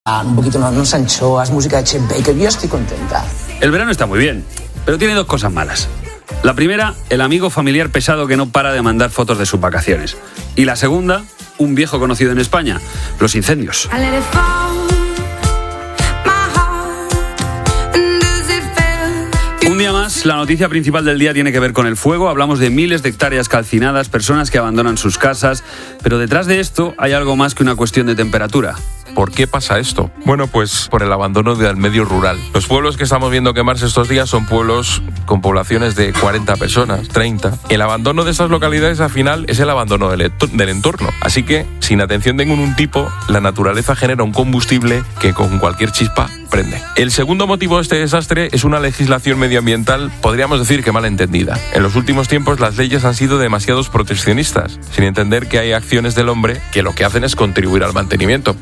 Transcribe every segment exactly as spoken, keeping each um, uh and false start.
Un poquito unas anchoas, música de Chet Baker, yo estoy contenta. El verano está muy bien, pero tiene dos cosas malas. La primera, el amigo familiar pesado que no para de mandar fotos de sus vacaciones. Y la segunda, un viejo conocido en España, los incendios. Un día más, la noticia principal del día tiene que ver con el fuego. Hablamos de miles de hectáreas calcinadas, personas que abandonan sus casas, pero detrás de esto hay algo más que una cuestión de temperatura. ¿Por qué pasa esto? Bueno, pues por el abandono del medio rural. Los pueblos que estamos viendo quemarse estos días son pueblos con poblaciones de cuarenta personas, treinta. El abandono de estas localidades al final es el abandono del, del entorno. Así que, sin atención de ningún tipo, la naturaleza genera un combustible que con cualquier chispa prende. El segundo motivo de este desastre es una legislación medioambiental, podríamos decir que mal entendida. En los últimos tiempos las leyes han sido demasiado proteccionistas, sin entender que hay acciones del hombre que lo que hacen es contribuir al mantenimiento.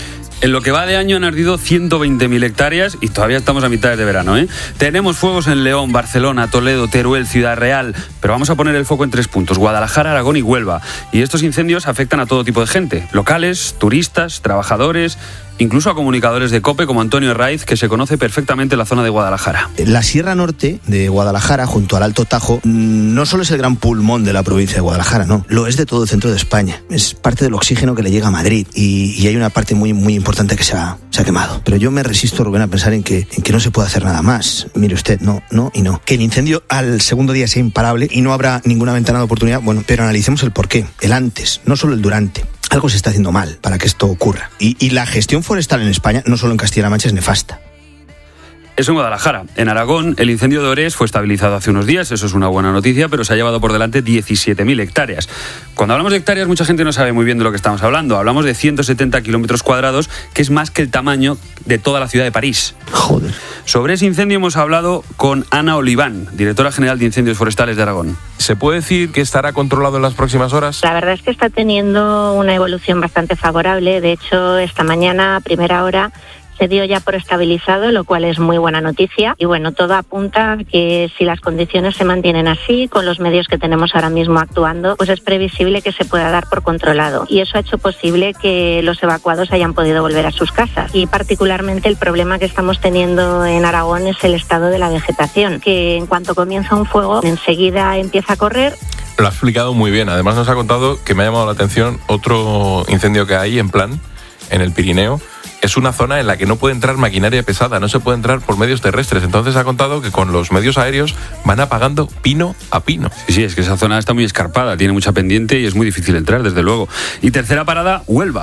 En lo que va de año han ardido ciento veinte mil hectáreas y todavía estamos a mitad de verano, ¿eh? Tenemos fuegos en León, Barcelona, Toledo, Teruel, Ciudad Real, pero vamos a poner el foco en tres puntos: Guadalajara, Aragón y Huelva. Y estos incendios afectan a todo tipo de gente: locales, turistas, trabajadores, incluso a comunicadores de COPE como Antonio Herraiz, que se conoce perfectamente la zona de Guadalajara. La Sierra Norte de Guadalajara, junto al Alto Tajo, no solo es el gran pulmón de la provincia de Guadalajara, no, lo es de todo el centro de España. Es parte del oxígeno que le llega a Madrid y, y hay una parte muy, muy importante que se ha, se ha quemado. Pero yo me resisto, Rubén, a pensar en que, en que no se puede hacer nada más. Mire usted, no, no y no. Que el incendio al segundo día sea imparable y no habrá ninguna ventana de oportunidad, bueno, pero analicemos el porqué, el antes, no solo el durante. Algo se está haciendo mal para que esto ocurra. Y, y la gestión forestal en España, no solo en Castilla-La Mancha, es nefasta. Eso en Guadalajara. En Aragón, el incendio de Orés fue estabilizado hace unos días, eso es una buena noticia, pero se ha llevado por delante diecisiete mil hectáreas. Cuando hablamos de hectáreas, mucha gente no sabe muy bien de lo que estamos hablando. Hablamos de ciento setenta kilómetros cuadrados, que es más que el tamaño de toda la ciudad de París. Joder. Sobre ese incendio hemos hablado con Ana Oliván, directora general de Incendios Forestales de Aragón. ¿Se puede decir que estará controlado en las próximas horas? La verdad es que está teniendo una evolución bastante favorable. De hecho, esta mañana, a primera hora, se dio ya por estabilizado, lo cual es muy buena noticia. Y bueno, todo apunta a que si las condiciones se mantienen así, con los medios que tenemos ahora mismo actuando, pues es previsible que se pueda dar por controlado. Y eso ha hecho posible que los evacuados hayan podido volver a sus casas. Y particularmente el problema que estamos teniendo en Aragón es el estado de la vegetación, que en cuanto comienza un fuego, enseguida empieza a correr. Lo ha explicado muy bien. Además nos ha contado que me ha llamado la atención otro incendio que hay en Plan, en el Pirineo. Es una zona en la que no puede entrar maquinaria pesada, no se puede entrar por medios terrestres. Entonces ha contado que con los medios aéreos van apagando pino a pino. Sí, sí, es que esa zona está muy escarpada, tiene mucha pendiente y es muy difícil entrar, desde luego. Y tercera parada, Huelva.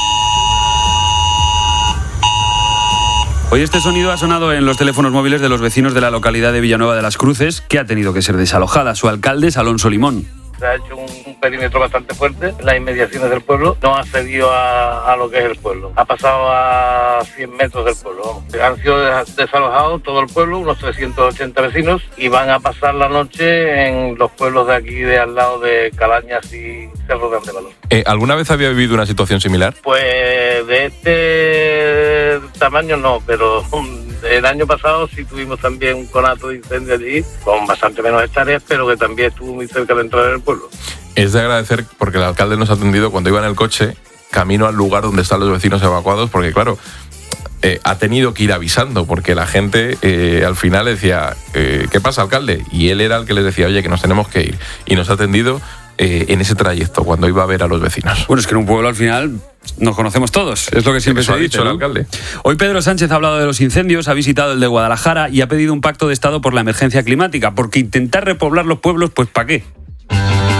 Hoy este sonido ha sonado en los teléfonos móviles de los vecinos de la localidad de Villanueva de las Cruces, que ha tenido que ser desalojada. Su alcalde es Alonso Limón. Se ha hecho un perímetro bastante fuerte en las inmediaciones del pueblo, no ha cedido a, a lo que es el pueblo. Ha pasado a cien metros del pueblo. Han sido desalojados todo el pueblo, unos trescientos ochenta vecinos, y van a pasar la noche en los pueblos de aquí, de al lado de Calañas y Cerro de Antevalor. Eh, ¿Alguna vez había vivido una situación similar? Pues de este tamaño no, pero el año pasado sí tuvimos también un conato de incendio allí, con bastante menos hectáreas, pero que también estuvo muy cerca de entrar en el pueblo. Es de agradecer porque el alcalde nos ha atendido cuando iba en el coche, camino al lugar donde están los vecinos evacuados, porque claro, eh, ha tenido que ir avisando, porque la gente eh, al final decía, eh, ¿qué pasa, alcalde? Y él era el que les decía, oye, que nos tenemos que ir. Y nos ha atendido eh, en ese trayecto, cuando iba a ver a los vecinos. Bueno, es que en un pueblo al final nos conocemos todos, es lo que siempre se ha dicho, el ¿no? alcalde. Hoy Pedro Sánchez ha hablado de los incendios, ha visitado el de Guadalajara y ha pedido un pacto de Estado por la emergencia climática, porque intentar repoblar los pueblos, pues ¿para qué?